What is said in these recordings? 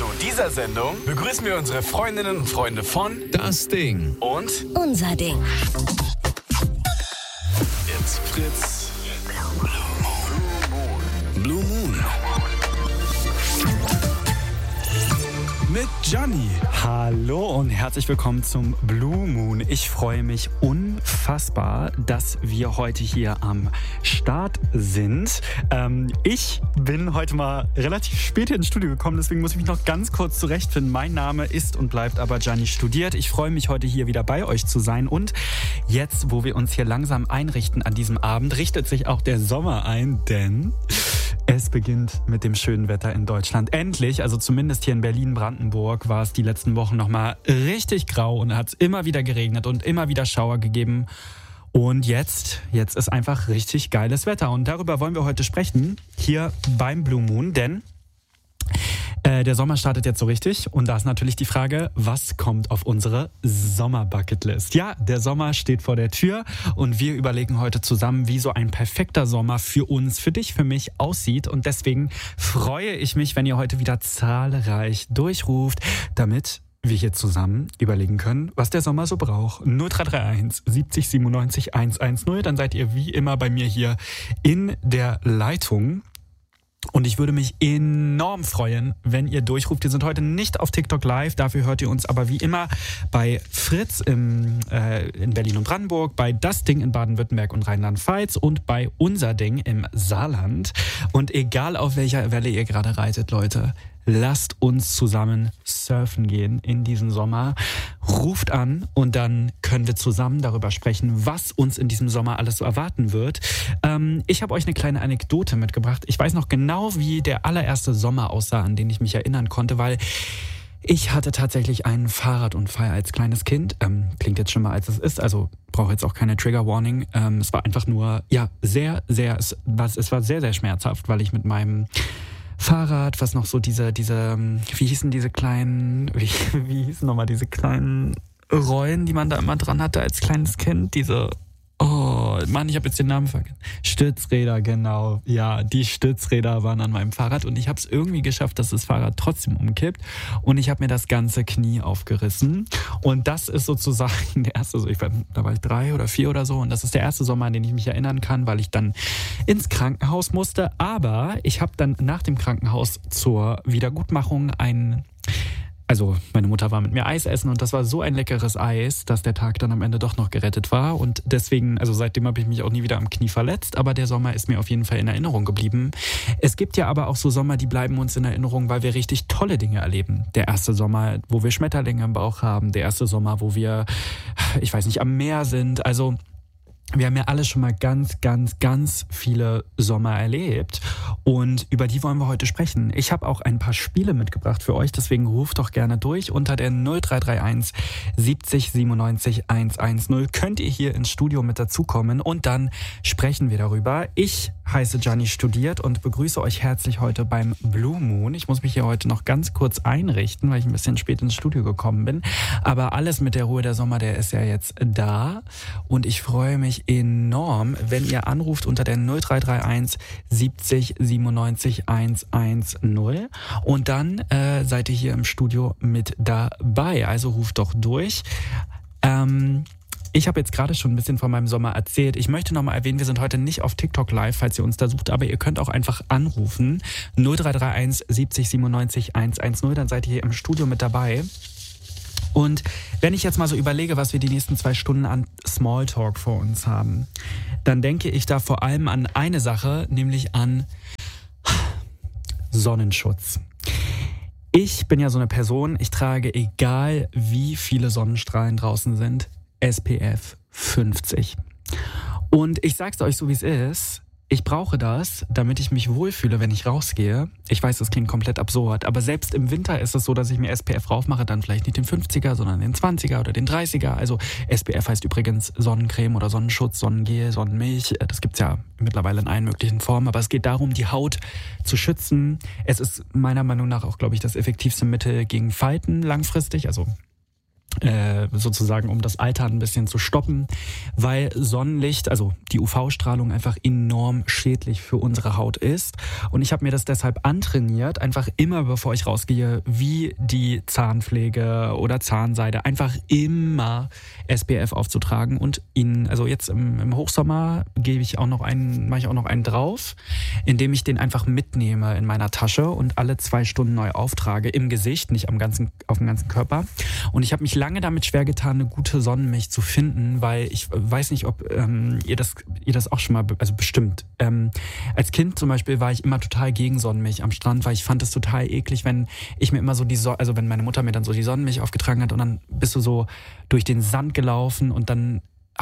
Zu dieser Sendung begrüßen wir unsere Freundinnen und Freunde von Das Ding und Unser Ding. It's Fritz Blue Moon mit Gianni. Hallo und herzlich willkommen zum Blue Moon. Ich freue mich unfassbar, dass wir heute hier am Start sind. Ich bin heute mal relativ spät hier ins Studio gekommen, deswegen muss ich mich noch ganz kurz zurechtfinden. Mein Name ist und bleibt aber Gianni Studiert. Ich freue mich, heute hier wieder bei euch zu sein. Und jetzt, wo wir uns hier langsam einrichten an diesem Abend, richtet sich auch der Sommer ein, denn es beginnt mit dem schönen Wetter in Deutschland. Endlich, also zumindest hier in Berlin-Brandenburg, war es die letzten Wochen nochmal richtig grau und hat es immer wieder geregnet und immer wieder Schauer gegeben. Und jetzt ist einfach richtig geiles Wetter. Und darüber wollen wir heute sprechen, hier beim Blue Moon, denn der Sommer startet jetzt so richtig und da ist natürlich die Frage, was kommt auf unsere Sommer-Bucketlist? Ja, der Sommer steht vor der Tür und wir überlegen heute zusammen, wie so ein perfekter Sommer für uns, für dich, für mich aussieht. Und deswegen freue ich mich, wenn ihr heute wieder zahlreich durchruft, damit wir hier zusammen überlegen können, was der Sommer so braucht. 0331 70 97 110, dann seid ihr wie immer bei mir hier in der Leitung. Und ich würde mich enorm freuen, wenn ihr durchruft. Wir sind heute nicht auf TikTok live, dafür hört ihr uns aber wie immer bei Fritz in Berlin und Brandenburg, bei Das Ding in Baden-Württemberg und Rheinland-Pfalz und bei Unser Ding im Saarland. Und egal auf welcher Welle ihr gerade reitet, Leute, lasst uns zusammen surfen gehen in diesem Sommer. Ruft an und dann können wir zusammen darüber sprechen, was uns in diesem Sommer alles so erwarten wird. Ich habe euch eine kleine Anekdote mitgebracht. Ich weiß noch genau, wie der allererste Sommer aussah, an den ich mich erinnern konnte, weil ich hatte tatsächlich einen Fahrradunfall als kleines Kind. Klingt jetzt schlimmer, als es ist, also brauche jetzt auch keine Trigger Warning. Es war einfach nur, ja, es war sehr, sehr schmerzhaft, weil ich mit meinem Fahrrad, was noch so diese, wie hießen diese kleinen Rollen, die man da immer dran hatte als kleines Kind, ich habe jetzt den Namen vergessen. Stützräder, genau. Ja, die Stützräder waren an meinem Fahrrad und ich habe es irgendwie geschafft, dass das Fahrrad trotzdem umkippt und ich habe mir das ganze Knie aufgerissen und das ist sozusagen der erste, da war ich 3 oder 4 oder so und das ist der erste Sommer, an den ich mich erinnern kann, weil ich dann ins Krankenhaus musste, aber ich habe dann nach dem Krankenhaus zur Wiedergutmachung meine Mutter war mit mir Eis essen und das war so ein leckeres Eis, dass der Tag dann am Ende doch noch gerettet war und deswegen, also seitdem habe ich mich auch nie wieder am Knie verletzt, aber der Sommer ist mir auf jeden Fall in Erinnerung geblieben. Es gibt ja aber auch so Sommer, die bleiben uns in Erinnerung, weil wir richtig tolle Dinge erleben. Der erste Sommer, wo wir Schmetterlinge im Bauch haben, der erste Sommer, wo wir, am Meer sind, also wir haben ja alle schon mal ganz, ganz, ganz viele Sommer erlebt und über die wollen wir heute sprechen. Ich habe auch ein paar Spiele mitgebracht für euch, deswegen ruft doch gerne durch. Unter der 0331 70 97 110 könnt ihr hier ins Studio mit dazukommen und dann sprechen wir darüber. Ich heiße Gianni Studiert und begrüße euch herzlich heute beim Blue Moon. Ich muss mich hier heute noch ganz kurz einrichten, weil ich ein bisschen spät ins Studio gekommen bin. Aber alles mit der Ruhe, der Sommer, der ist ja jetzt da und ich freue mich enorm, wenn ihr anruft unter der 0331 70 97 110 und dann seid ihr hier im Studio mit dabei. Also ruft doch durch. Ich habe jetzt gerade schon ein bisschen von meinem Sommer erzählt. Ich möchte nochmal erwähnen, wir sind heute nicht auf TikTok live, falls ihr uns da sucht, aber ihr könnt auch einfach anrufen. 0331 70 97 110, dann seid ihr hier im Studio mit dabei. Und wenn ich jetzt mal so überlege, was wir die nächsten 2 Stunden an Smalltalk vor uns haben, dann denke ich da vor allem an eine Sache, nämlich an Sonnenschutz. Ich bin ja so eine Person, ich trage, egal wie viele Sonnenstrahlen draußen sind, SPF 50. Und ich sag's euch so, wie es ist. Ich brauche das, damit ich mich wohlfühle, wenn ich rausgehe. Ich weiß, das klingt komplett absurd, aber selbst im Winter ist es so, dass ich mir SPF raufmache, dann vielleicht nicht den 50er, sondern den 20er oder den 30er. Also SPF heißt übrigens Sonnencreme oder Sonnenschutz, Sonnengel, Sonnenmilch. Das gibt's ja mittlerweile in allen möglichen Formen, aber es geht darum, die Haut zu schützen. Es ist meiner Meinung nach auch, glaube ich, das effektivste Mittel gegen Falten langfristig. Also sozusagen um das Altern ein bisschen zu stoppen, weil Sonnenlicht, also die UV-Strahlung einfach enorm schädlich für unsere Haut ist. Und ich habe mir das deshalb antrainiert, einfach immer, bevor ich rausgehe, wie die Zahnpflege oder Zahnseide, einfach immer SPF aufzutragen und ihnen, also jetzt im Hochsommer mache ich auch noch einen drauf, indem ich den einfach mitnehme in meiner Tasche und alle 2 Stunden neu auftrage, im Gesicht, nicht auf dem ganzen Körper. Und ich habe mich lange damit schwer getan, eine gute Sonnenmilch zu finden, weil ich weiß nicht, ob ihr das auch schon mal, also bestimmt. Als Kind zum Beispiel war ich immer total gegen Sonnenmilch am Strand, weil ich fand es total eklig, wenn ich mir immer so also wenn meine Mutter mir dann so die Sonnenmilch aufgetragen hat und dann bist du so durch den Sand gelaufen und dann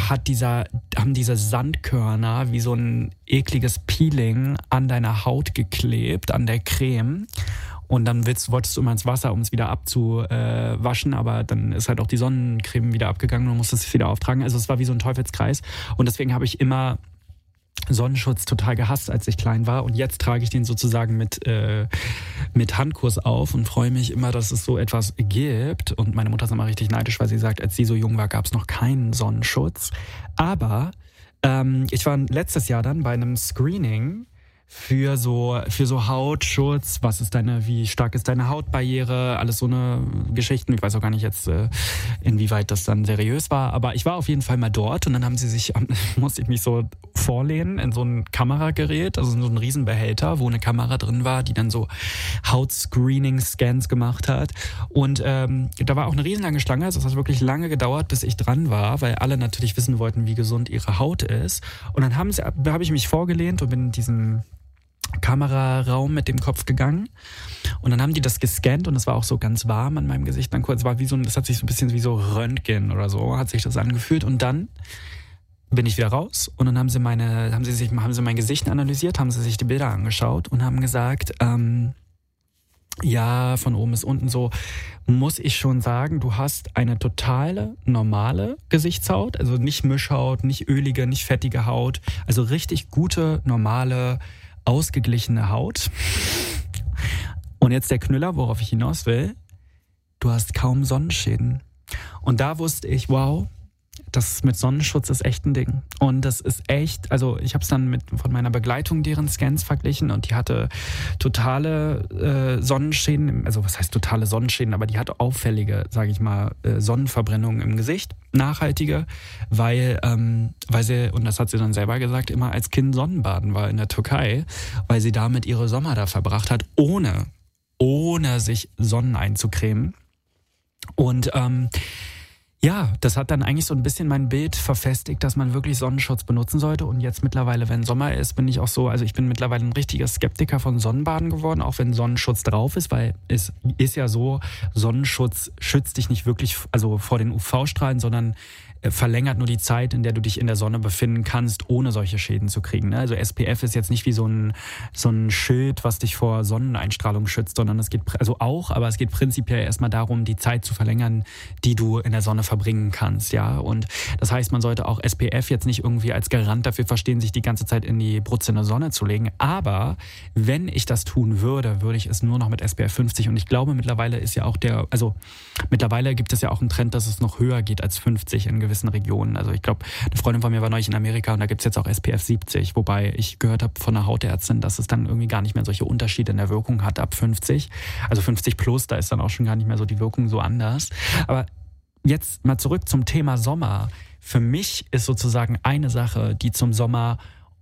haben diese Sandkörner wie so ein ekliges Peeling an deiner Haut geklebt, an der Creme. Und dann wolltest du immer ins Wasser, um es wieder abzuwaschen, aber dann ist halt auch die Sonnencreme wieder abgegangen und musstest es wieder auftragen. Also es war wie so ein Teufelskreis. Und deswegen habe ich immer Sonnenschutz total gehasst, als ich klein war. Und jetzt trage ich den sozusagen mit Handkurs auf und freue mich immer, dass es so etwas gibt. Und meine Mutter ist immer richtig neidisch, weil sie sagt, als sie so jung war, gab es noch keinen Sonnenschutz. Aber ich war letztes Jahr dann bei einem Screening für so Hautschutz, wie stark ist deine Hautbarriere, alles so eine Geschichten. Ich weiß auch gar nicht jetzt, inwieweit das dann seriös war, aber ich war auf jeden Fall mal dort und dann musste ich mich so vorlehnen in so ein Kameragerät, also in so einen Riesenbehälter, wo eine Kamera drin war, die dann so Hautscreening-Scans gemacht hat. Und da war auch eine riesenlange Schlange, also es hat wirklich lange gedauert, bis ich dran war, weil alle natürlich wissen wollten, wie gesund ihre Haut ist. Und dann habe ich mich vorgelehnt und bin in diesen Kameraraum mit dem Kopf gegangen und dann haben die das gescannt und es war auch so ganz warm an meinem Gesicht dann kurz, das hat sich so ein bisschen wie so Röntgen oder so, hat sich das angefühlt und dann bin ich wieder raus und dann haben sie mein Gesicht analysiert, haben sie sich die Bilder angeschaut und haben gesagt, ja, von oben bis unten so, muss ich schon sagen, du hast eine totale, normale Gesichtshaut, also nicht Mischhaut, nicht ölige, nicht fettige Haut, also richtig gute, normale, ausgeglichene Haut. Und jetzt der Knüller, worauf ich hinaus will. Du hast kaum Sonnenschäden. Und da wusste ich, wow, das mit Sonnenschutz ist echt ein Ding. Und das ist echt, also ich habe es dann von meiner Begleitung deren Scans verglichen und die hatte totale Sonnenschäden, also was heißt totale Sonnenschäden, aber die hatte auffällige, sage ich mal, Sonnenverbrennungen im Gesicht, nachhaltige, weil sie, und das hat sie dann selber gesagt, immer als Kind Sonnenbaden war in der Türkei, weil sie damit ihre Sommer da verbracht hat, ohne sich Sonnen einzucremen. Und ja, das hat dann eigentlich so ein bisschen mein Bild verfestigt, dass man wirklich Sonnenschutz benutzen sollte. Und jetzt mittlerweile, wenn Sommer ist, bin ich auch so, also ich bin mittlerweile ein richtiger Skeptiker von Sonnenbaden geworden, auch wenn Sonnenschutz drauf ist, weil es ist ja so, Sonnenschutz schützt dich nicht wirklich vor den UV-Strahlen, sondern verlängert nur die Zeit, in der du dich in der Sonne befinden kannst, ohne solche Schäden zu kriegen. Also SPF ist jetzt nicht wie so ein Schild, was dich vor Sonneneinstrahlung schützt, sondern es geht prinzipiell erstmal darum, die Zeit zu verlängern, die du in der Sonne verbringen kannst, ja. Und das heißt, man sollte auch SPF jetzt nicht irgendwie als Garant dafür verstehen, sich die ganze Zeit in die brutzende Sonne zu legen. Aber wenn ich das tun würde, würde ich es nur noch mit SPF 50. Und ich glaube, mittlerweile gibt es ja auch einen Trend, dass es noch höher geht als 50 in gewissen Regionen. Also ich glaube, eine Freundin von mir war neulich in Amerika und da gibt es jetzt auch SPF 70, wobei ich gehört habe von einer Hautärztin, dass es dann irgendwie gar nicht mehr solche Unterschiede in der Wirkung hat ab 50. Also 50 plus, da ist dann auch schon gar nicht mehr so die Wirkung so anders. Aber jetzt mal zurück zum Thema Sommer. Für mich ist sozusagen eine Sache, die zum Sommer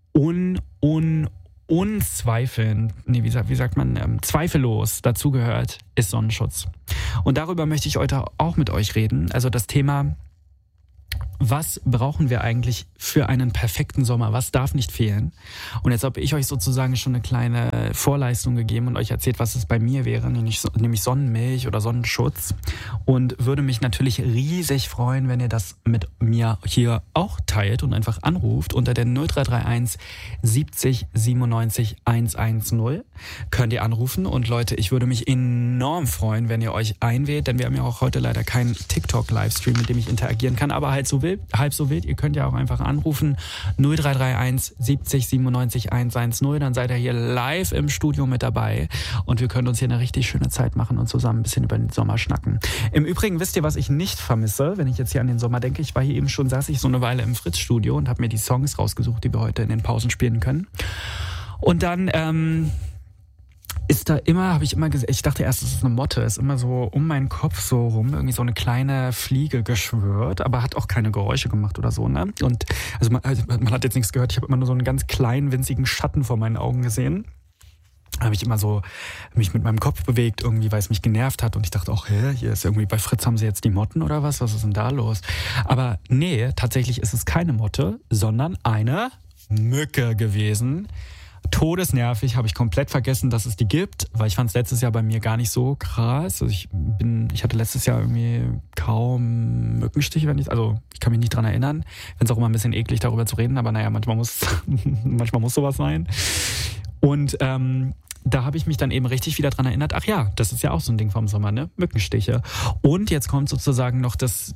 zweifellos dazugehört, ist Sonnenschutz. Und darüber möchte ich heute auch mit euch reden. Also das Thema, was brauchen wir eigentlich für einen perfekten Sommer? Was darf nicht fehlen? Und jetzt habe ich euch sozusagen schon eine kleine Vorleistung gegeben und euch erzählt, was es bei mir wäre, nämlich Sonnenmilch oder Sonnenschutz. Und würde mich natürlich riesig freuen, wenn ihr das mit mir hier auch teilt und einfach anruft unter der 0331 70 97 110. Könnt ihr anrufen. Und Leute, ich würde mich enorm freuen, wenn ihr euch einwählt, denn wir haben ja auch heute leider keinen TikTok-Livestream, mit dem ich interagieren kann, aber halt so halb so wild. Ihr könnt ja auch einfach anrufen 0331 70 97 110. Dann seid ihr hier live im Studio mit dabei und wir können uns hier eine richtig schöne Zeit machen und zusammen ein bisschen über den Sommer schnacken. Im Übrigen, wisst ihr, was ich nicht vermisse, wenn ich jetzt hier an den Sommer denke? Ich war hier eben schon, saß ich so eine Weile im Fritz-Studio und habe mir die Songs rausgesucht, die wir heute in den Pausen spielen können. Und dann ist da immer, habe ich immer gesehen, ich dachte erst, es ist eine Motte, ist immer so um meinen Kopf so rum, irgendwie so eine kleine Fliege geschwirrt, aber hat auch keine Geräusche gemacht oder so, ne? Und also man hat jetzt nichts gehört, ich habe immer nur so einen ganz kleinen, winzigen Schatten vor meinen Augen gesehen. Habe ich immer so mich mit meinem Kopf bewegt, irgendwie, weil es mich genervt hat und ich dachte auch, hier ist irgendwie, bei Fritz haben sie jetzt die Motten oder was ist denn da los? Aber nee, tatsächlich ist es keine Motte, sondern eine Mücke gewesen. Todesnervig, habe ich komplett vergessen, dass es die gibt, weil ich fand es letztes Jahr bei mir gar nicht so krass. Also ich hatte letztes Jahr irgendwie kaum Mückenstiche, ich kann mich nicht dran erinnern. Ich finde es auch immer ein bisschen eklig, darüber zu reden, aber naja, manchmal muss sowas sein. Und da habe ich mich dann eben richtig wieder dran erinnert, ach ja, das ist ja auch so ein Ding vom Sommer, ne? Mückenstiche. Und jetzt kommt sozusagen noch das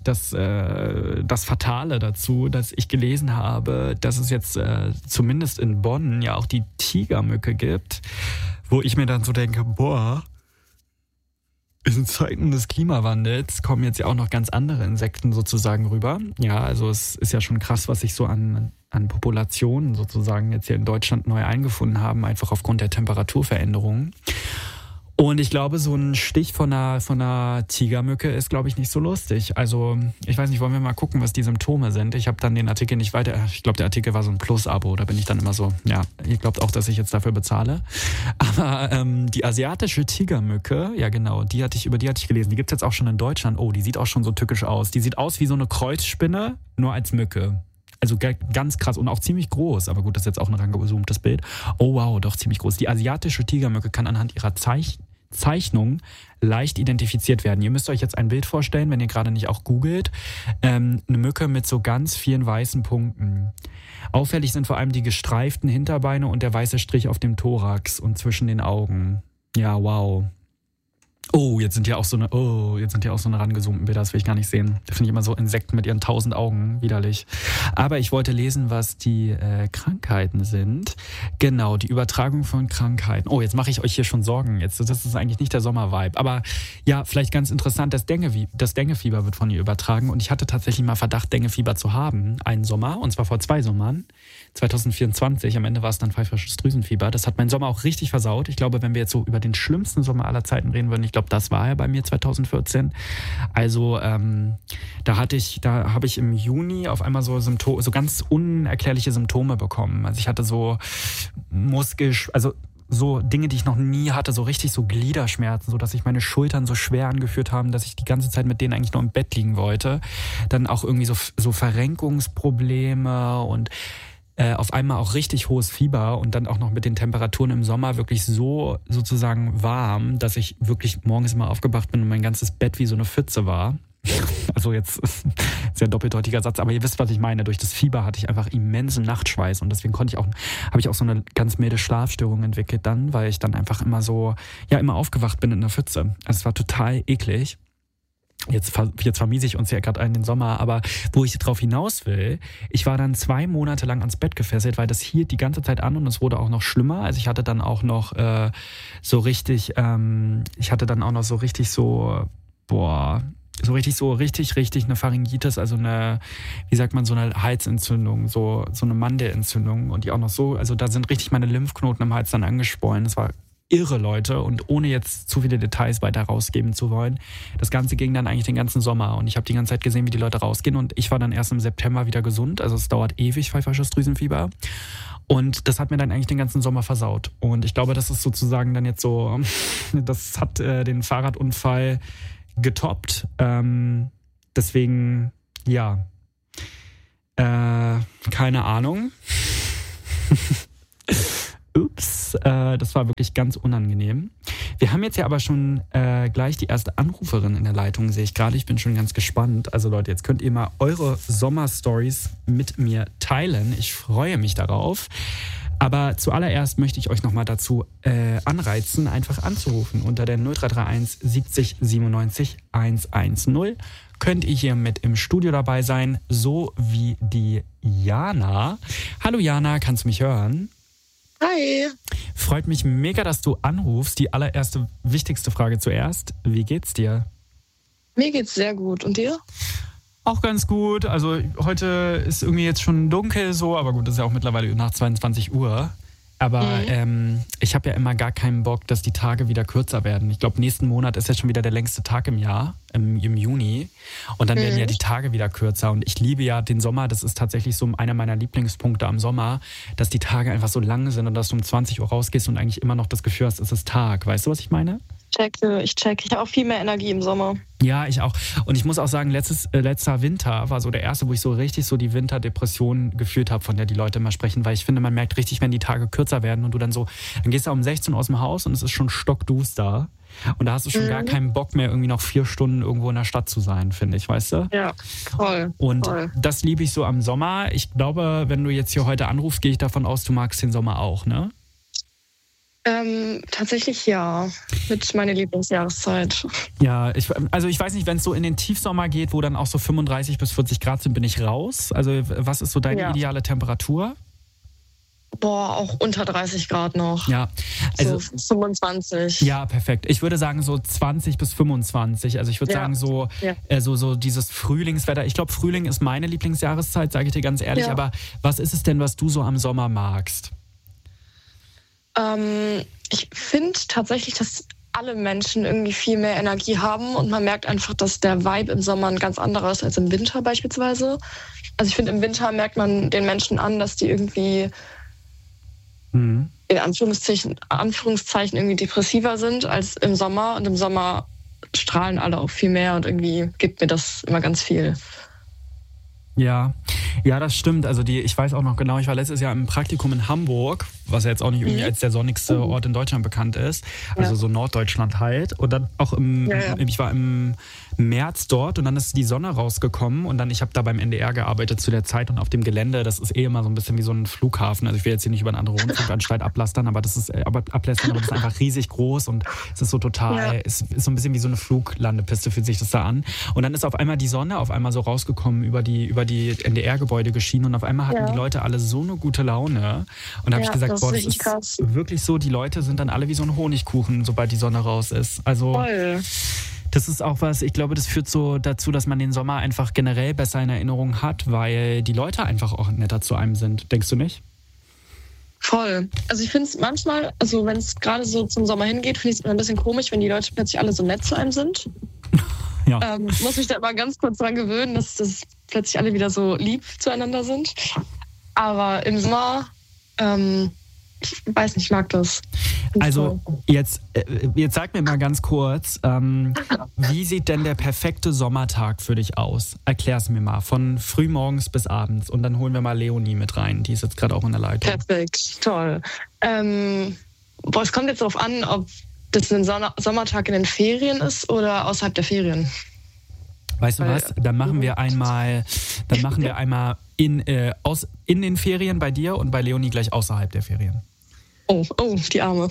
Fatale dazu, dass ich gelesen habe, dass es jetzt zumindest in Bonn ja auch die Tigermücke gibt, wo ich mir dann so denke, boah, in Zeiten des Klimawandels kommen jetzt ja auch noch ganz andere Insekten sozusagen rüber. Ja, also es ist ja schon krass, was sich so an Populationen sozusagen jetzt hier in Deutschland neu eingefunden haben, einfach aufgrund der Temperaturveränderungen. Und ich glaube, so ein Stich von einer Tigermücke ist, glaube ich, nicht so lustig. Also, ich weiß nicht, wollen wir mal gucken, was die Symptome sind? Ich habe dann den Artikel nicht weiter, ich glaube, der Artikel war so ein Plus-Abo, da bin ich dann immer so, ja, ihr glaubt auch, dass ich jetzt dafür bezahle. Aber die asiatische Tigermücke, ja genau, über die hatte ich gelesen, die gibt's jetzt auch schon in Deutschland. Oh, die sieht auch schon so tückisch aus. Die sieht aus wie so eine Kreuzspinne, nur als Mücke. Also ganz krass und auch ziemlich groß. Aber gut, das ist jetzt auch ein rangezoomtes Bild. Oh wow, doch ziemlich groß. Die asiatische Tigermücke kann anhand ihrer Zeichnung leicht identifiziert werden. Ihr müsst euch jetzt ein Bild vorstellen, wenn ihr gerade nicht auch googelt. Eine Mücke mit so ganz vielen weißen Punkten. Auffällig sind vor allem die gestreiften Hinterbeine und der weiße Strich auf dem Thorax und zwischen den Augen. Ja, wow. Oh, jetzt sind hier auch so eine rangezoomten Bilder, das will ich gar nicht sehen. Da finde ich immer so Insekten mit ihren 1000 Augen, widerlich. Aber ich wollte lesen, was die Krankheiten sind. Genau, die Übertragung von Krankheiten. Oh, jetzt mache ich euch hier schon Sorgen. Das ist eigentlich nicht der Sommervibe. Aber ja, vielleicht ganz interessant, das Denguefieber wird von ihr übertragen. Und ich hatte tatsächlich mal Verdacht, Denguefieber zu haben, einen Sommer, und zwar vor 2 Sommern. 2024, am Ende war es dann pfeifersches Drüsenfieber. Das hat meinen Sommer auch richtig versaut. Ich glaube, wenn wir jetzt so über den schlimmsten Sommer aller Zeiten reden würden, ich glaube, das war ja bei mir 2014. Also da habe ich im Juni auf einmal so ganz unerklärliche Symptome bekommen. Also ich hatte so so Dinge, die ich noch nie hatte, so richtig so Gliederschmerzen, so dass sich meine Schultern so schwer angefühlt haben, dass ich die ganze Zeit mit denen eigentlich nur im Bett liegen wollte. Dann auch irgendwie so Verrenkungsprobleme und auf einmal auch richtig hohes Fieber und dann auch noch mit den Temperaturen im Sommer wirklich so sozusagen warm, dass ich wirklich morgens immer aufgewacht bin und mein ganzes Bett wie so eine Pfütze war. Also jetzt ist ja ein doppeldeutiger Satz, aber ihr wisst, was ich meine. Durch das Fieber hatte ich einfach immensen Nachtschweiß und deswegen habe ich auch so eine ganz milde Schlafstörung entwickelt dann, weil ich dann einfach immer aufgewacht bin in einer Pfütze. Also es war total eklig. Jetzt vermiese ich uns ja gerade einen den Sommer, aber wo ich drauf hinaus will, ich war dann 2 Monate lang ans Bett gefesselt, weil das hielt die ganze Zeit an und es wurde auch noch schlimmer. Also ich hatte dann auch noch so richtig eine Pharyngitis, also eine Halsentzündung, so eine Mandelentzündung und die auch noch so, also da sind richtig meine Lymphknoten im Hals dann angeschwollen. Das war irre, Leute, und ohne jetzt zu viele Details weiter rausgeben zu wollen. Das Ganze ging dann eigentlich den ganzen Sommer und ich habe die ganze Zeit gesehen, wie die Leute rausgehen und ich war dann erst im September wieder gesund, also es dauert ewig, pfeifersches Drüsenfieber. Und das hat mir dann eigentlich den ganzen Sommer versaut. Und ich glaube, das ist sozusagen dann jetzt so, das hat den Fahrradunfall getoppt. Deswegen, ja, keine Ahnung. Ups, das war wirklich ganz unangenehm. Wir haben jetzt ja aber schon gleich die erste Anruferin in der Leitung, sehe ich gerade. Ich bin schon ganz gespannt. Also Leute, jetzt könnt ihr mal eure Sommerstories mit mir teilen. Ich freue mich darauf. Aber zuallererst möchte ich euch nochmal dazu anreizen, einfach anzurufen unter der 0331 70 97 110. könnt ihr hier mit im Studio dabei sein, so wie die Jana. Hallo Jana, kannst du mich hören? Hi. Freut mich mega, dass du anrufst. Die allererste, wichtigste Frage zuerst. Wie geht's dir? Mir geht's sehr gut. Und dir? Auch ganz gut. Also heute ist irgendwie jetzt schon dunkel so, aber gut, das ist ja auch mittlerweile nach 22 Uhr. Aber ich habe ja immer gar keinen Bock, dass die Tage wieder kürzer werden. Ich glaube, nächsten Monat ist ja schon wieder der längste Tag im Jahr, im Juni. Und dann werden ja die Tage wieder kürzer. Und ich liebe ja den Sommer. Das ist tatsächlich so einer meiner Lieblingspunkte am Sommer, dass die Tage einfach so lang sind und dass du um 20 Uhr rausgehst und eigentlich immer noch das Gefühl hast, es ist Tag. Weißt du, was ich meine? Ich habe auch viel mehr Energie im Sommer. Ja, ich auch. Und ich muss auch sagen, letzter Winter war so der erste, wo ich so richtig so die Winterdepression gefühlt habe, von der die Leute immer sprechen. Weil ich finde, man merkt richtig, wenn die Tage kürzer werden und du dann gehst du um 16 Uhr aus dem Haus und es ist schon stockduster. Und da hast du schon gar keinen Bock mehr, irgendwie noch 4 Stunden irgendwo in der Stadt zu sein, finde ich, weißt du? Ja, voll. Und voll. Das liebe ich so am Sommer. Ich glaube, wenn du jetzt hier heute anrufst, gehe ich davon aus, du magst den Sommer auch, ne? Tatsächlich ja, mit meiner Lieblingsjahreszeit. Ja, ich weiß nicht, wenn es so in den Tiefsommer geht, wo dann auch so 35 bis 40 Grad sind, bin ich raus. Also was ist so deine ideale Temperatur? Boah, auch unter 30 Grad noch. Ja, also so 25. Ja, perfekt. Ich würde sagen so 20 bis 25. Also ich würde sagen so dieses Frühlingswetter. Ich glaube, Frühling ist meine Lieblingsjahreszeit, sage ich dir ganz ehrlich. Ja. Aber was ist es denn, was du so am Sommer magst? Ich finde tatsächlich, dass alle Menschen irgendwie viel mehr Energie haben und man merkt einfach, dass der Vibe im Sommer ein ganz anderer ist als im Winter beispielsweise. Also ich finde, im Winter merkt man den Menschen an, dass die irgendwie in Anführungszeichen irgendwie depressiver sind als im Sommer. Und im Sommer strahlen alle auch viel mehr und irgendwie gibt mir das immer ganz viel. Ja, das stimmt. Also ich weiß auch noch genau, ich war letztes Jahr im Praktikum in Hamburg, was ja jetzt auch nicht irgendwie als der sonnigste Ort in Deutschland bekannt ist. Also so Norddeutschland halt. Und dann auch ich war im März dort und dann ist die Sonne rausgekommen und dann, ich habe da beim NDR gearbeitet zu der Zeit und auf dem Gelände, das ist immer so ein bisschen wie so ein Flughafen. Also ich will jetzt hier nicht über eine andere Rundfunkanstalt ablästern, aber das ist einfach riesig groß und es ist so total, es ist so ein bisschen wie so eine Fluglandepiste, fühlt sich das da an. Und dann ist auf einmal die Sonne so rausgekommen, über die NDR-Gebäude geschienen und auf einmal hatten die Leute alle so eine gute Laune. Und da habe ich gesagt, das ist krass. Wirklich so, die Leute sind dann alle wie so ein Honigkuchen, sobald die Sonne raus ist. Also voll. Das ist auch was, ich glaube, das führt so dazu, dass man den Sommer einfach generell besser in Erinnerung hat, weil die Leute einfach auch netter zu einem sind. Denkst du nicht? Voll. Also ich finde es manchmal, also wenn es gerade so zum Sommer hingeht, finde ich es immer ein bisschen komisch, wenn die Leute plötzlich alle so nett zu einem sind. Ja. Muss mich da immer ganz kurz dran gewöhnen, dass das plötzlich alle wieder so lieb zueinander sind. Aber im Sommer, ich weiß nicht, ich mag das. Also jetzt sag mir mal ganz kurz, wie sieht denn der perfekte Sommertag für dich aus? Erklär's mir mal, von frühmorgens bis abends. Und dann holen wir mal Leonie mit rein, die ist jetzt gerade auch in der Leitung. Perfekt, toll. Es kommt jetzt darauf an, ob das ein Sommertag in den Ferien ist oder außerhalb der Ferien. Weißt du was? Dann machen wir einmal in den Ferien bei dir und bei Leonie gleich außerhalb der Ferien. Oh, die Arme.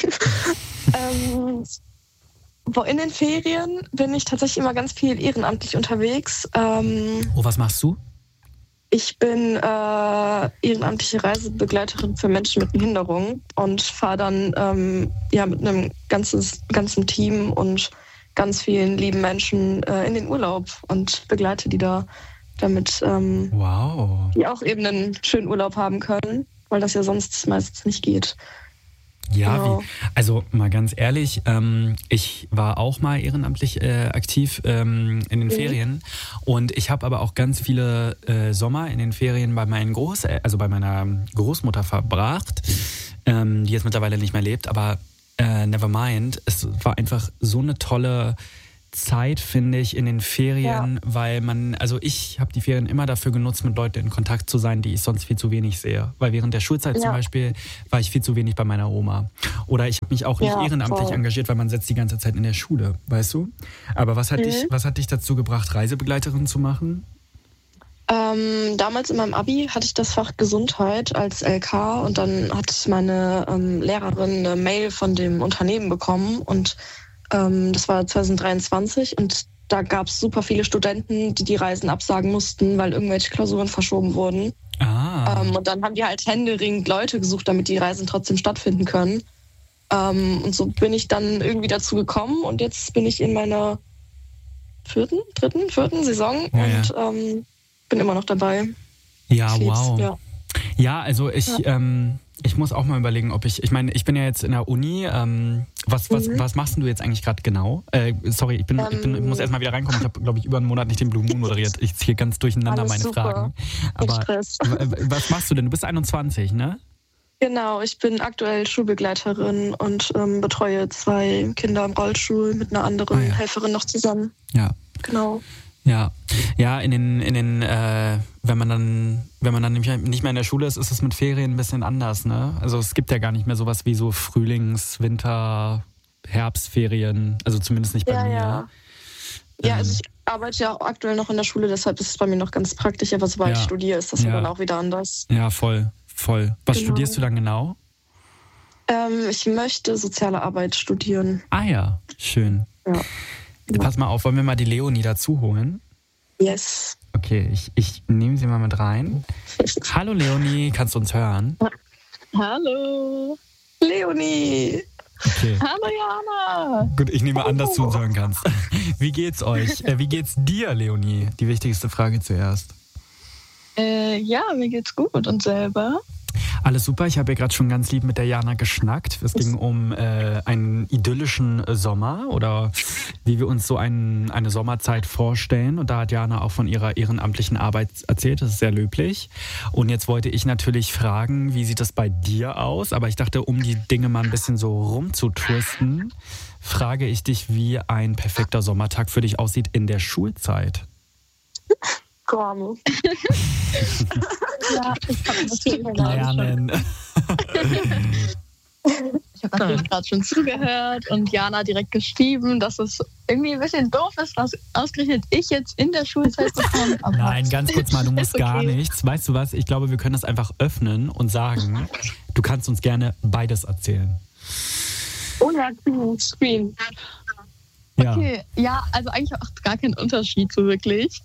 In den Ferien bin ich tatsächlich immer ganz viel ehrenamtlich unterwegs. Was machst du? Ich bin ehrenamtliche Reisebegleiterin für Menschen mit Behinderung und fahre dann mit einem ganzen Team und ganz vielen lieben Menschen in den Urlaub und begleite die da, damit die auch eben einen schönen Urlaub haben können, weil das ja sonst meistens nicht geht. Ja, genau. Also mal ganz ehrlich, ich war auch mal ehrenamtlich aktiv in den Ferien und ich habe aber auch ganz viele Sommer in den Ferien bei meiner Großmutter verbracht, die jetzt mittlerweile nicht mehr lebt, aber never mind, es war einfach so eine tolle Zeit, finde ich, in den Ferien, weil ich habe die Ferien immer dafür genutzt, mit Leuten in Kontakt zu sein, die ich sonst viel zu wenig sehe. Weil während der Schulzeit zum Beispiel war ich viel zu wenig bei meiner Oma. Oder ich habe mich auch nicht ehrenamtlich engagiert, weil man sitzt die ganze Zeit in der Schule, weißt du? Aber was hat dich dazu gebracht, Reisebegleiterin zu machen? Damals in meinem Abi hatte ich das Fach Gesundheit als LK und dann hat meine Lehrerin eine Mail von dem Unternehmen bekommen und das war 2023 und da gab es super viele Studenten, die Reisen absagen mussten, weil irgendwelche Klausuren verschoben wurden. Und dann haben die halt händeringend Leute gesucht, damit die Reisen trotzdem stattfinden können. Und so bin ich dann irgendwie dazu gekommen und jetzt bin ich in meiner vierten Saison und bin immer noch dabei. Ja, wow. Ja, also ich muss auch mal überlegen, ob ich meine, ich bin ja jetzt in der Uni. Was machst du jetzt eigentlich gerade genau? Sorry, ich muss erst mal wieder reinkommen. Ich habe, glaube ich, über einen Monat nicht den Blue Moon moderiert. Ich ziehe ganz durcheinander meine super. Fragen. Aber was machst du denn? Du bist 21, ne? Genau, ich bin aktuell Schulbegleiterin und betreue 2 Kinder im Rollstuhl mit einer anderen Helferin noch zusammen. Ja. Genau. Ja, in den wenn man dann nicht mehr in der Schule ist, ist es mit Ferien ein bisschen anders, ne? Also es gibt ja gar nicht mehr sowas wie so Frühlings-, Winter-, Herbstferien, also zumindest nicht bei mir. Ja, also ich arbeite ja auch aktuell noch in der Schule, deshalb ist es bei mir noch ganz praktisch, aber sobald ich studiere, ist das ja dann auch wieder anders. Ja, voll. Was studierst du dann genau? Ich möchte soziale Arbeit studieren. Ah ja, schön. Ja. Pass mal auf, wollen wir mal die Leonie dazu holen? Yes. Okay, ich nehme sie mal mit rein. Hallo Leonie, kannst du uns hören? Hallo. Leonie. Okay. Hallo Jana. Gut, ich nehme an, dass du uns hören kannst. Wie geht's euch? Wie geht's dir, Leonie? Die wichtigste Frage zuerst. Ja, mir geht's gut und selber? Alles super, ich habe ja gerade schon ganz lieb mit der Jana geschnackt. Es ging um einen idyllischen Sommer oder wie wir uns so eine Sommerzeit vorstellen. Und da hat Jana auch von ihrer ehrenamtlichen Arbeit erzählt, das ist sehr löblich. Und jetzt wollte ich natürlich fragen, wie sieht das bei dir aus? Aber ich dachte, um die Dinge mal ein bisschen so rumzutwisten, frage ich dich, wie ein perfekter Sommertag für dich aussieht in der Schulzeit. Komm. Ja, ich habe natürlich lernen. Ich habe natürlich gerade schon zugehört und Jana direkt geschrieben, dass es irgendwie ein bisschen doof ist, was ausgerechnet ich jetzt in der Schulzeit bekomme. Nein, ganz kurz mal, du musst gar nichts. Weißt du was, ich glaube, wir können das einfach öffnen und sagen, du kannst uns gerne beides erzählen. Oder Screen. Ja. Okay, ja, also eigentlich auch gar kein Unterschied so wirklich.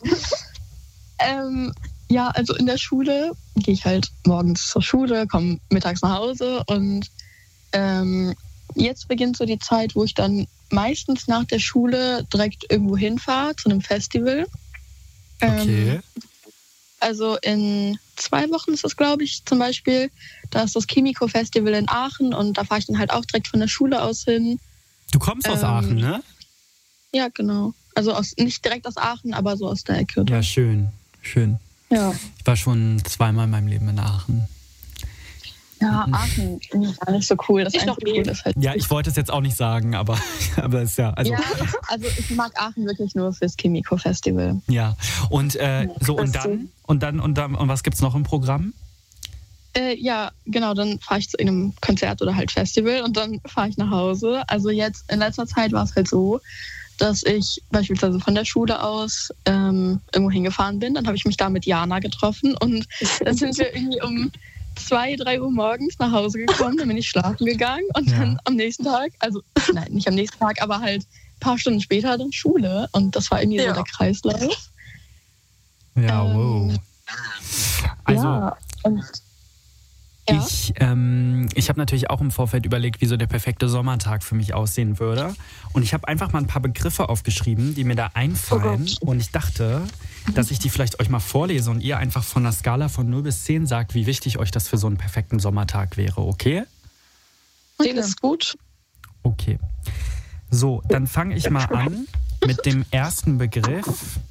Ja, also in der Schule gehe ich halt morgens zur Schule, komme mittags nach Hause und jetzt beginnt so die Zeit, wo ich dann meistens nach der Schule direkt irgendwo hinfahre, zu einem Festival. Okay. Also in 2 Wochen ist das, glaube ich, zum Beispiel. Da ist das Chemico-Festival in Aachen und da fahre ich dann halt auch direkt von der Schule aus hin. Du kommst aus Aachen, ne? Ja, genau. Also nicht direkt aus Aachen, aber so aus der Ecke. Ja, schön. Ja. Ich war schon 2-mal in meinem Leben in Aachen. Ja, Aachen ist gar nicht so cool. Das Einzige cool ist halt. Ja, ich wollte es jetzt auch nicht sagen, aber ist ja. Also ich mag Aachen wirklich nur fürs Chemico-Festival. Ja. Und und was gibt's noch im Programm? Ja, genau, dann fahre ich zu einem Konzert oder halt Festival und dann fahre ich nach Hause. Also jetzt in letzter Zeit war es halt so, dass ich beispielsweise von der Schule aus irgendwo hingefahren bin. Dann habe ich mich da mit Jana getroffen und dann sind wir irgendwie um 2, 3 Uhr morgens nach Hause gekommen. Dann bin ich schlafen gegangen und dann am nächsten Tag, also nein, nicht am nächsten Tag, aber halt ein paar Stunden später dann Schule. Und das war irgendwie so der Kreislauf. Ja, wow. Also, ja, und ich habe natürlich auch im Vorfeld überlegt, wie so der perfekte Sommertag für mich aussehen würde. Und ich habe einfach mal ein paar Begriffe aufgeschrieben, die mir da einfallen. Und ich dachte, dass ich die vielleicht euch mal vorlese und ihr einfach von einer Skala von 0 bis 10 sagt, wie wichtig euch das für so einen perfekten Sommertag wäre, okay? 10 ist gut. Okay. So, dann fange ich mal an mit dem ersten Begriff.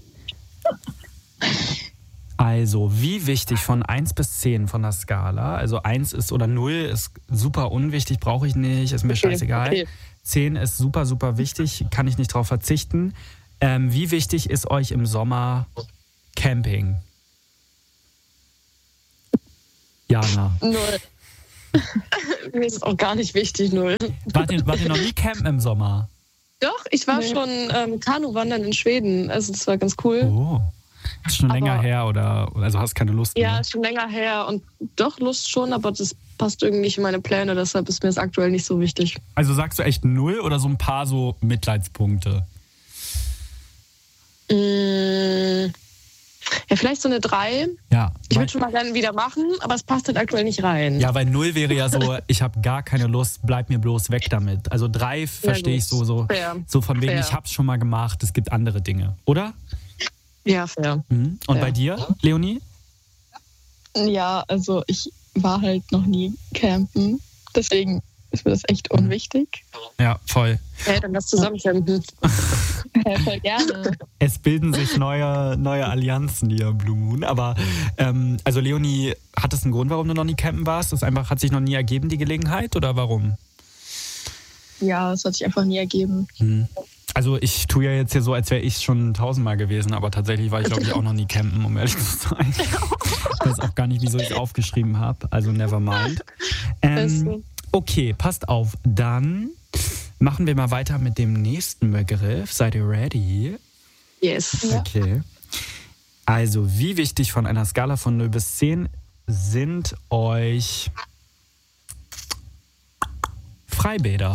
Also, wie wichtig von 1 bis 10 von der Skala? Also 1 ist oder 0 ist super unwichtig, brauche ich nicht, ist mir scheißegal. Okay. 10 ist super, super wichtig, kann ich nicht drauf verzichten. Wie wichtig ist euch im Sommer Camping? Jana. 0. Mir ist es auch gar nicht wichtig, 0. Wart ihr noch nie campen im Sommer? Doch, ich war schon Kanu-wandern in Schweden. Also das war ganz cool. Oh. Ist schon länger her oder also hast keine Lust mehr? Ja, ist schon länger her und doch Lust schon, aber das passt irgendwie nicht in meine Pläne, deshalb ist mir das aktuell nicht so wichtig. Also sagst du echt 0 oder so ein paar so Mitleidspunkte? Ja, vielleicht so eine 3. Ja. Ich würde schon mal gerne wieder machen, aber es passt halt aktuell nicht rein. Ja, weil 0 wäre ja so, ich habe gar keine Lust, bleib mir bloß weg damit. Also 3 verstehe ich so von wegen, ich habe es schon mal gemacht, es gibt andere Dinge, oder? Ja, fair. Und bei dir, Leonie? Ja, also ich war halt noch nie campen, deswegen ist mir das echt unwichtig. Ja, voll. Hey, dann lass zusammen campen. Ja, voll gerne. Es bilden sich neue Allianzen hier, Blue Moon. Aber also Leonie, hat es einen Grund, warum du noch nie campen warst? Das einfach hat sich noch nie ergeben, die Gelegenheit, oder warum? Ja, es hat sich einfach nie ergeben. Also ich tue ja jetzt hier so, als wäre ich schon 1000-mal gewesen, aber tatsächlich war ich, glaube ich, auch noch nie campen, um ehrlich zu sein. Ich weiß auch gar nicht, wieso ich es aufgeschrieben habe. Also never mind. Okay, passt auf. Dann machen wir mal weiter mit dem nächsten Begriff. Seid ihr ready? Yes. Okay. Also, wie wichtig von einer Skala von 0 bis 10 sind euch Freibäder?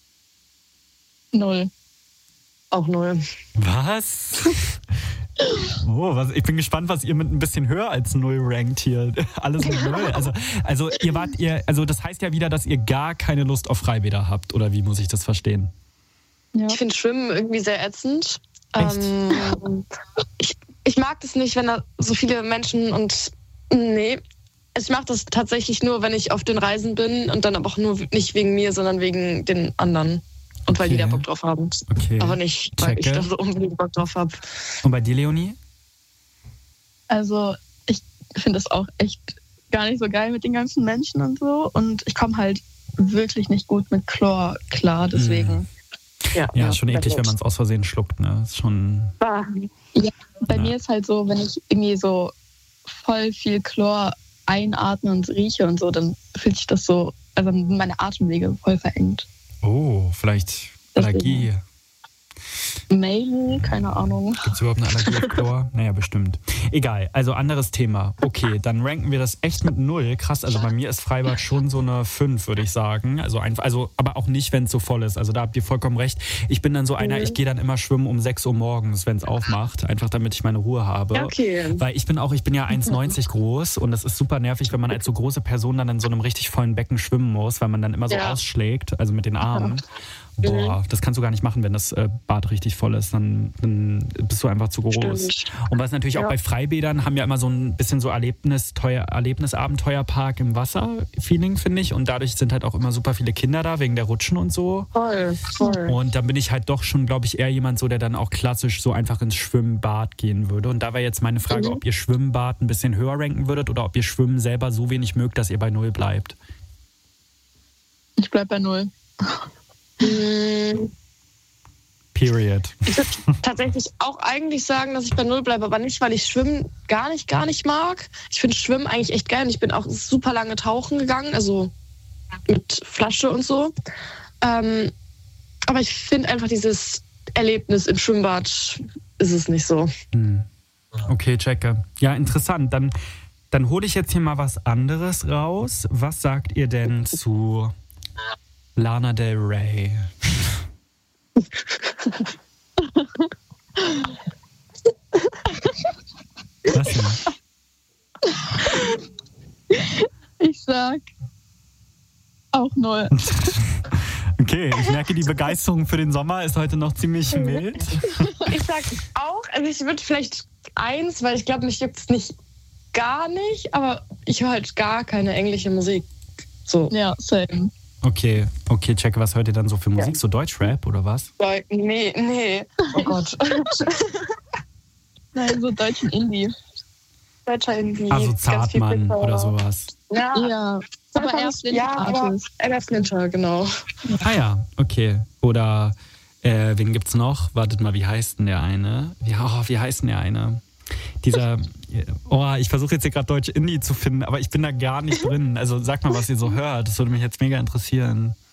0. Auch 0. Was? Ich bin gespannt, was ihr mit ein bisschen höher als 0 rankt hier. Alles mit 0. Also das heißt ja wieder, dass ihr gar keine Lust auf Freibäder habt, oder wie muss ich das verstehen? Ja. Ich finde Schwimmen irgendwie sehr ätzend. Echt? Ich mag das nicht, wenn da so viele Menschen ich mache das tatsächlich nur, wenn ich auf den Reisen bin und dann aber auch nur nicht wegen mir, sondern wegen den anderen. Und weil die da Bock drauf haben. Okay. Aber nicht, weil ich da so unbedingt Bock drauf habe. Und bei dir, Leonie? Also ich finde es auch echt gar nicht so geil mit den ganzen Menschen und so. Und ich komme halt wirklich nicht gut mit Chlor klar, deswegen. Ja, schon eklig, wenn man es aus Versehen schluckt, ne? Ist schon... Ja, bei mir ist halt so, wenn ich irgendwie so voll viel Chlor einatme und rieche und so, dann fühlt sich das so, also meine Atemwege voll verengt. Oh, vielleicht Allergie. Maybe, keine Ahnung. Gibt es überhaupt eine Allergie auf Chlor? Naja, bestimmt. Egal, also anderes Thema. Okay, dann ranken wir das echt mit 0. Krass, also bei mir ist Freibad schon so eine 5, würde ich sagen. Also aber auch nicht, wenn es so voll ist. Also da habt ihr vollkommen recht. Ich bin dann so einer, ich gehe dann immer schwimmen um 6 Uhr morgens, wenn es aufmacht. Einfach damit ich meine Ruhe habe. Ja, okay. Weil ich bin ja 1,90 groß und es ist super nervig, wenn man als so große Person dann in so einem richtig vollen Becken schwimmen muss, weil man dann immer so ausschlägt, also mit den Armen. Boah, das kannst du gar nicht machen, wenn das Bad richtig voll ist. Dann bist du einfach zu groß. Stimmt. Und was natürlich auch bei Freibädern haben ja immer so ein bisschen so Erlebnis-Abenteuerpark im Wasser-Feeling, finde ich. Und dadurch sind halt auch immer super viele Kinder da, wegen der Rutschen und so. Voll. Und dann bin ich halt doch schon, glaube ich, eher jemand so, der dann auch klassisch so einfach ins Schwimmbad gehen würde. Und da wäre jetzt meine Frage, ob ihr Schwimmbad ein bisschen höher ranken würdet oder ob ihr Schwimmen selber so wenig mögt, dass ihr bei 0 bleibt. Ich bleib bei 0. Period. Ich würde tatsächlich auch eigentlich sagen, dass ich bei 0 bleibe, aber nicht, weil ich Schwimmen gar nicht mag. Ich finde Schwimmen eigentlich echt geil und ich bin auch super lange tauchen gegangen, also mit Flasche und so. Aber ich finde einfach dieses Erlebnis im Schwimmbad ist es nicht so. Okay, checke. Ja, interessant. Dann hole ich jetzt hier mal was anderes raus. Was sagt ihr denn zu Lana Del Rey? Was denn? Ich sag auch 0. Okay, ich merke, die Begeisterung für den Sommer ist heute noch ziemlich mild. Ich sag auch, also ich würde vielleicht 1, weil ich glaube, mich juckt es nicht gar nicht, aber ich höre halt gar keine englische Musik. So. Ja, same. Okay, checke, was hört ihr dann so für Musik? So Deutschrap oder was? Nee. Oh Gott. Nein, so deutschen Indie. Deutscher Indie. Also Zartmann oder sowas. Ja. Aber er Flinter, genau. Ah ja, okay. Oder wen gibt's noch? Wartet mal, wie heißt denn der eine? Wie heißt denn der eine? Ich versuche jetzt hier gerade Deutsch Indie zu finden, aber ich bin da gar nicht drin. Also sag mal, was ihr so hört. Das würde mich jetzt mega interessieren.